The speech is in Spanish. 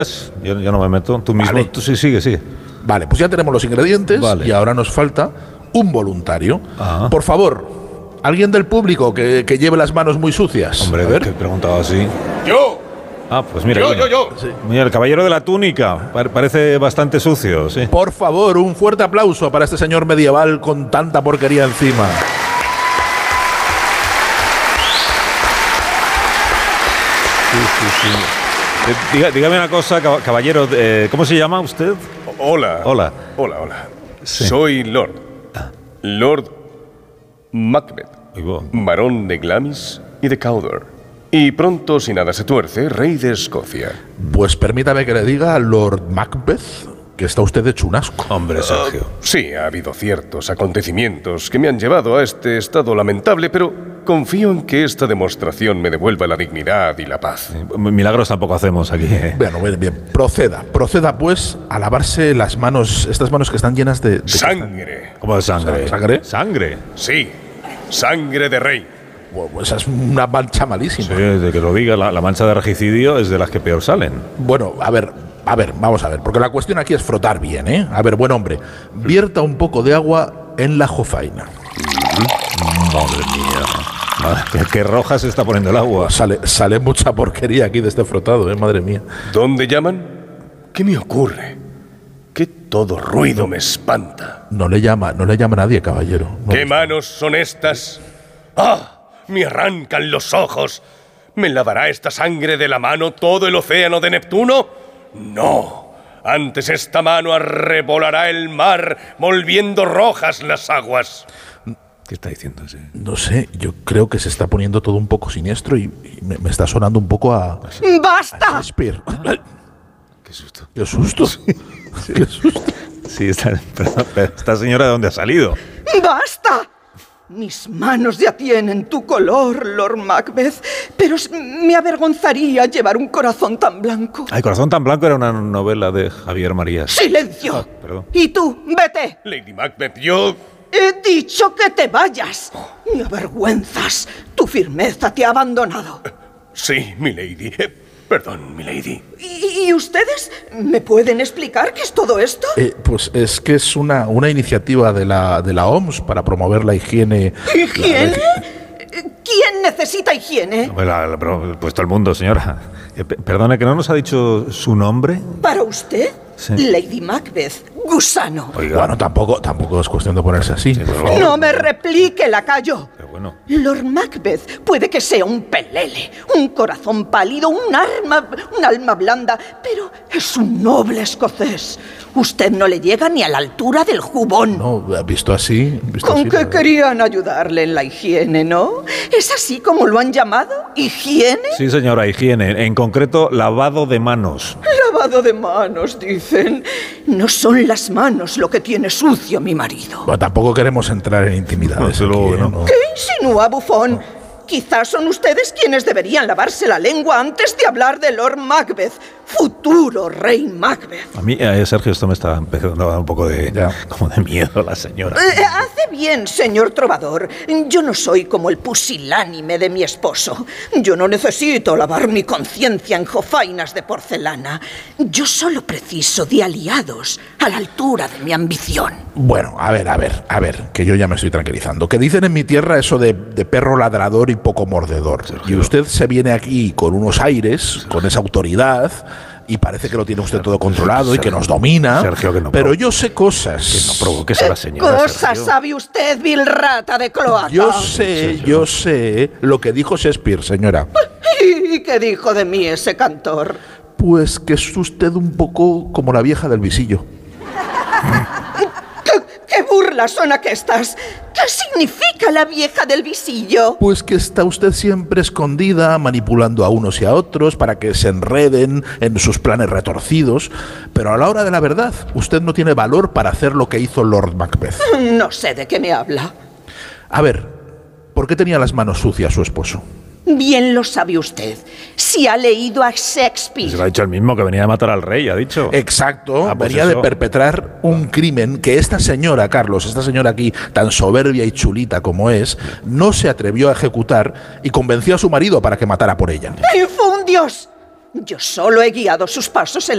Yo no me meto. Tú mismo, Vale. tú sí, sigue. Vale, pues ya tenemos los ingredientes y ahora nos falta un voluntario. Por favor, alguien del público que lleve las manos muy sucias. Hombre, a ver. que he preguntado así. ¡Yo! Ah, pues mira. Yo. Sí. Mira, el caballero de la túnica. Parece bastante sucio, sí. Por favor, un fuerte aplauso para este señor medieval con tanta porquería encima. Sí. Dígame una cosa, caballero. ¿Cómo se llama usted? Hola. Sí. Soy Lord Macbeth, barón de Glamis y de Cawdor. Y pronto, si nada se tuerce, rey de Escocia. Pues permítame que le diga, Lord Macbeth, que está usted hecho un asco. Hombre, Sergio. Sí, ha habido ciertos acontecimientos que me han llevado a este estado lamentable, pero confío en que esta demostración me devuelva la dignidad y la paz. Milagros tampoco hacemos aquí. Bueno, bien. Proceda pues a lavarse las manos, estas manos que están llenas de ¡Sangre! ¿Cómo de sangre? ¿Sangre? ¿Sangre? Sí, sangre de rey. Bueno, esa es una mancha malísima. Sí, de que lo diga, la mancha de regicidio es de las que peor salen. Bueno, a ver, vamos a ver, porque la cuestión aquí es frotar bien, ¿eh? A ver, buen hombre, vierta un poco de agua en la jofaina. Madre mía. Qué roja se está poniendo el agua. Sale mucha porquería aquí de este frotado, madre mía. ¿Dónde llaman? ¿Qué me ocurre? Que todo ruido me espanta. No le llama nadie, caballero. No. ¿Qué manos son estas? ¡Ah! Me arrancan los ojos. ¿Me lavará esta sangre de la mano todo el océano de Neptuno? No. Antes esta mano arrebolará el mar, volviendo rojas las aguas. ¿Qué está diciendo ese? No sé, yo creo que se está poniendo todo un poco siniestro y me está sonando un poco a... ¡Basta! A Shakespeare. Qué susto. ¡Qué susto! ¡Qué susto! Sí, pero esta señora, ¿de dónde ha salido? ¡Basta! Mis manos ya tienen tu color, Lord Macbeth, pero me avergonzaría llevar un corazón tan blanco. El corazón tan blanco era una novela de Javier Marías. ¡Silencio! Perdón. Y tú, vete. Lady Macbeth, yo... He dicho que te vayas. Me avergüenzas. Tu firmeza te ha abandonado. Sí, milady. Perdón, milady. ¿Y ustedes me pueden explicar qué es todo esto? Pues es que es una iniciativa de la OMS para promover la higiene. ¿Higiene? ¿Quién necesita higiene? Pues todo el mundo, señora. Perdone, ¿que no nos ha dicho su nombre? ¿Para usted? Sí. Lady Macbeth, gusano. Oiga. Bueno, tampoco es cuestión de ponerse así. Sí, por favor. No me replique, lacayo. Pero bueno. Lord Macbeth puede que sea un pelele, un corazón pálido, un alma blanda, pero es un noble escocés. Usted no le llega ni a la altura del jubón. No, visto así... Con que querían ayudarle en la higiene, ¿no? ¿Es así como lo han llamado? ¿Higiene? Sí, señora, higiene. En concreto, lavado de manos. Lavado de manos, dicen. No son las manos lo que tiene sucio mi marido. Bueno, tampoco queremos entrar en intimidades. Desde luego aquí, que no. ¿no? ¿Qué insinúa, bufón? Quizás son ustedes quienes deberían lavarse la lengua antes de hablar de Lord Macbeth, futuro rey Macbeth. A mí, Sergio, esto me está empezando a dar un poco de miedo la señora. Hace bien, señor trovador. Yo no soy como el pusilánime de mi esposo. Yo no necesito lavar mi conciencia en jofainas de porcelana. Yo solo preciso de aliados a la altura de mi ambición. Bueno, a ver, que yo ya me estoy tranquilizando. Que dicen en mi tierra eso de perro ladrador y poco mordedor. Sergio. Y usted se viene aquí con unos aires, con esa autoridad, y parece que lo tiene usted todo controlado, Sergio, y que nos domina. Sergio, que no pero yo sé cosas. Que no provoques a la señora. ¿Qué cosas Sergio sabe usted, vil rata de cloaca? Yo sé lo que dijo Shakespeare, señora. ¿Y qué dijo de mí ese cantor? Pues que es usted un poco como la vieja del visillo. ¿Qué burlas son aquestas? ¿Qué significa la vieja del visillo? Pues que está usted siempre escondida, manipulando a unos y a otros para que se enreden en sus planes retorcidos. Pero a la hora de la verdad, usted no tiene valor para hacer lo que hizo Lord Macbeth. No sé de qué me habla. A ver, ¿por qué tenía las manos sucias su esposo? Bien lo sabe usted. Si ha leído a Shakespeare. Se lo ha dicho el mismo que venía a matar al rey, ha dicho. Exacto, pues venía de perpetrar un crimen que esta señora, Carlos, esta señora aquí, tan soberbia y chulita como es, no se atrevió a ejecutar y convenció a su marido para que matara por ella. ¡Infundios! Yo solo he guiado sus pasos en